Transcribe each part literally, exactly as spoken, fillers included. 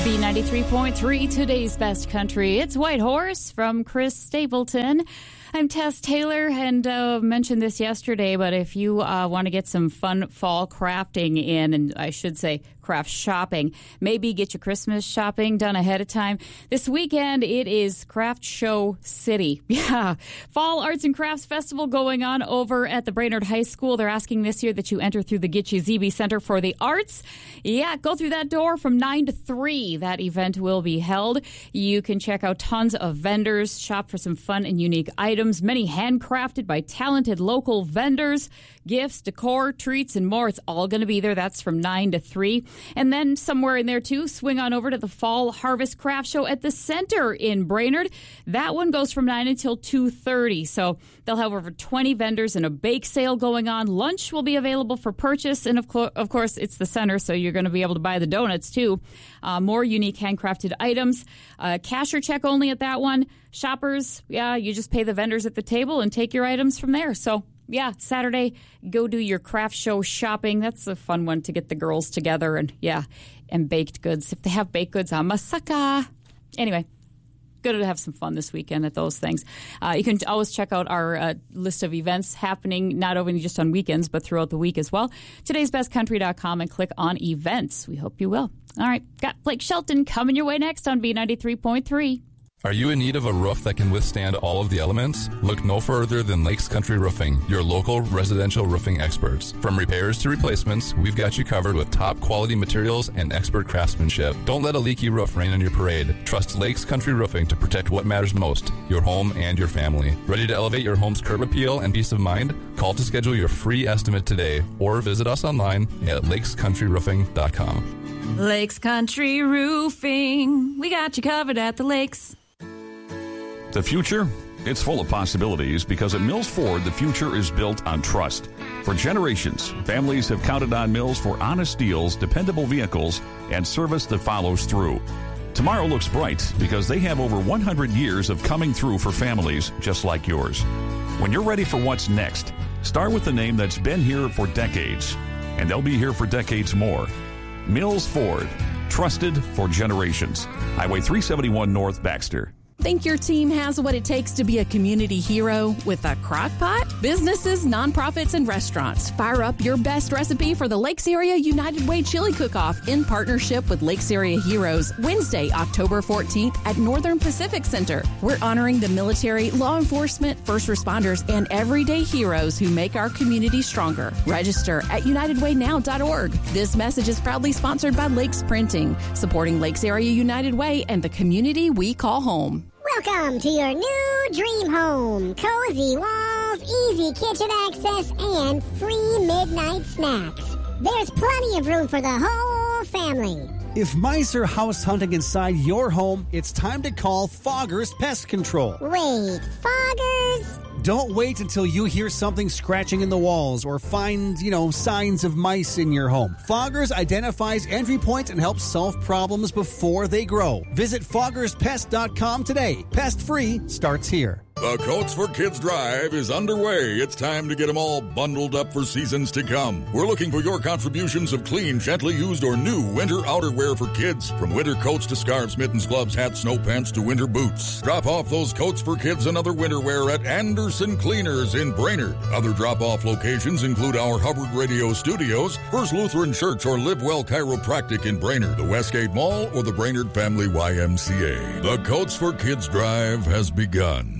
B ninety-three point three, today's best country. It's White Horse from Chris Stapleton. I'm Tess Taylor, and uh, mentioned this yesterday, but if you uh, want to get some fun fall crafting in, and I should say craft shopping, maybe get your Christmas shopping done ahead of time. This weekend, it is Craft Show City. Yeah, Fall Arts and Crafts Festival going on over at the Brainerd High School. They're asking this year that you enter through the Gitche Zebe Center for the Arts. Yeah, go through that door from nine to three. That event will be held. You can check out tons of vendors, shop for some fun and unique items, many handcrafted by talented local vendors, gifts, decor, treats, and more. It's all going to be there. That's from nine to three. And then somewhere in there, too, swing on over to the Fall Harvest Craft Show at the Center in Brainerd. That one goes from nine until two thirty. So they'll have over twenty vendors and a bake sale going on. Lunch will be available for purchase. And, of, co- of course, it's the Center, so you're going to be able to buy the donuts, too. Uh, more unique handcrafted items. Uh, cash or check only at that one. Shoppers, yeah, you just pay the vendors at the table and take your items from there. So, yeah, Saturday, go do your craft show shopping. That's a fun one to get the girls together and, yeah, and baked goods. If they have baked goods, I'm a sucker. Anyway, good to have some fun this weekend at those things. Uh, you can always check out our uh, list of events happening not only just on weekends, but throughout the week as well. todays best country dot com and click on events. We hope you will. All right, got Blake Shelton coming your way next on B ninety-three point three. Are you in need of a roof that can withstand all of the elements? Look no further than Lakes Country Roofing, your local residential roofing experts. From repairs to replacements, we've got you covered with top quality materials and expert craftsmanship. Don't let a leaky roof rain on your parade. Trust Lakes Country Roofing to protect what matters most, your home and your family. Ready to elevate your home's curb appeal and peace of mind? Call to schedule your free estimate today or visit us online at lakes country roofing dot com. Lakes Country Roofing. We got you covered at the lakes. The future? It's full of possibilities because at Mills Ford, the future is built on trust. For generations, families have counted on Mills for honest deals, dependable vehicles, and service that follows through. Tomorrow looks bright because they have over one hundred years of coming through for families just like yours. When you're ready for what's next, start with the name that's been here for decades, and they'll be here for decades more. Mills Ford, trusted for generations. Highway three seventy-one North, Baxter. Think your team has what it takes to be a community hero with a crock pot? Businesses, nonprofits, and restaurants, fire up your best recipe for the Lakes Area United Way Chili Cook-Off in partnership with Lakes Area Heroes, Wednesday, October fourteenth at Northern Pacific Center. We're honoring the military, law enforcement, first responders, and everyday heroes who make our community stronger. Register at united way now dot org. This message is proudly sponsored by Lakes Printing, supporting Lakes Area United Way and the community we call home. Welcome to your new dream home. Cozy walls, easy kitchen access, and free midnight snacks. There's plenty of room for the whole family. If mice are house hunting inside your home, it's time to call Foggers Pest Control. Wait, Foggers? Don't wait until you hear something scratching in the walls or find, you know, signs of mice in your home. Foggers identifies entry points and helps solve problems before they grow. Visit foggers pest dot com today. Pest free starts here. The Coats for Kids Drive is underway. It's time to get them all bundled up for seasons to come. We're looking for your contributions of clean, gently used, or new winter outerwear for kids. From winter coats to scarves, mittens, gloves, hats, snow pants to winter boots. Drop off those coats for kids and other winter wear at Anderson Cleaners in Brainerd. Other drop-off locations include our Hubbard Radio Studios, First Lutheran Church, or Live Well Chiropractic in Brainerd, the Westgate Mall, or the Brainerd Family Y M C A. The Coats for Kids Drive has begun.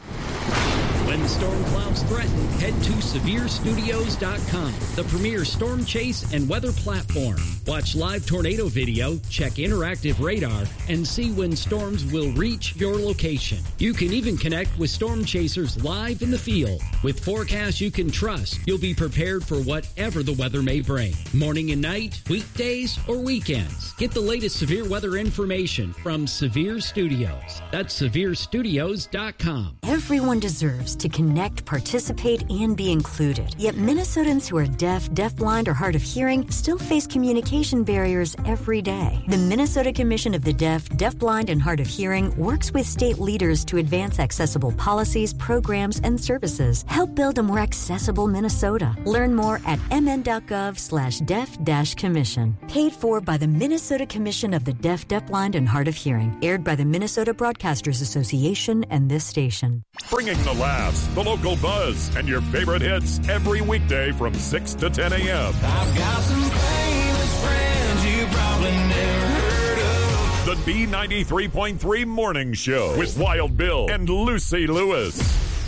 When the storm clouds threaten, head to severe studios dot com, the premier storm chase and weather platform. Watch live tornado video, check interactive radar, and see when storms will reach your location. You can even connect with storm chasers live in the field. With forecasts you can trust, you'll be prepared for whatever the weather may bring. Morning and night, weekdays, or weekends. Get the latest severe weather information from Severe Studios. That's severe studios dot com. Everyone deserves to connect, participate, and be included. Yet Minnesotans who are deaf, deafblind, or hard of hearing still face communication barriers every day. The Minnesota Commission of the Deaf, Deafblind, and Hard of Hearing works with state leaders to advance accessible policies, programs, and services. Help build a more accessible Minnesota. Learn more at mn.gov slash deaf dash commission. Paid for by the Minnesota Commission of the Deaf, Deafblind, and Hard of Hearing. Aired by the Minnesota Broadcasters Association and this station. Bringing the laughs, the local buzz, and your favorite hits every weekday from six to ten a.m. I've got some famous friends you probably never heard of. The B ninety-three point three Morning Show with Wild Bill and Lucy Lewis.